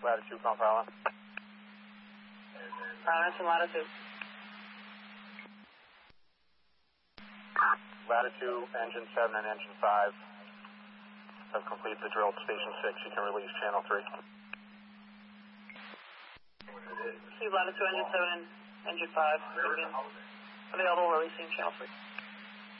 Latitude, Confound. Promise and Latitude. Latitude, Engine 7 and Engine 5 have completed the drill at Station 6. You can release Channel 3. See Latitude, Engine 7 and Engine 5. Available, releasing Channel 3.